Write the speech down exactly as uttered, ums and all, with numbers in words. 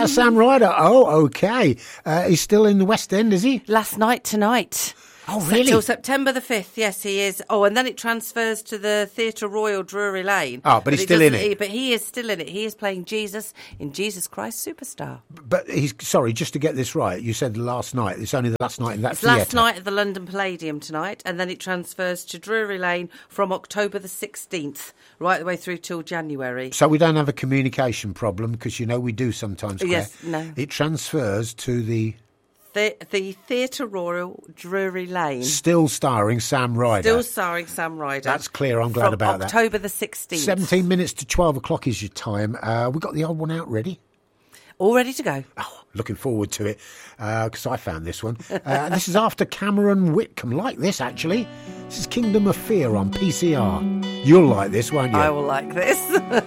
that's Sam Ryder. Oh, okay. Uh, he's still in the West End, is he? Last night tonight. Oh, really? Till September the fifth, yes, he is. Oh, and then it transfers to the Theatre Royal, Drury Lane. Oh, but he's still in it. He, but he is still in it. He is playing Jesus in Jesus Christ Superstar. But he's, sorry, just to get this right, you said last night. It's only the last night in that It's theatre. last night at the London Palladium tonight, and then it transfers to Drury Lane from October the sixteenth, right the way through till January. So we don't have a communication problem, because, you know, we do sometimes, Claire. Yes, no. It transfers to the... The, the Theatre Royal, Drury Lane. Still starring Sam Ryder. Still starring Sam Ryder. That's clear. I'm glad from about that. October the sixteenth. seventeen minutes to twelve o'clock is your time. Uh, we got the old one out ready. All ready to go. Oh, looking forward to it, because uh, I found this one. Uh, this is after Cameron Whitcomb. Like this, actually. This is Kingdom of Fear on P C R. You'll like this, won't you? I will like this.